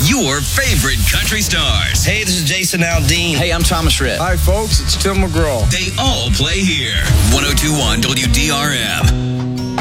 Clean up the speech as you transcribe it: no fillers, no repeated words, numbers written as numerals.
your favorite country stars. Hey, this is Jason Aldean. Hey, I'm Thomas Rhett. Hi, folks. It's Tim McGraw. They all play here. 102.1 WDRM.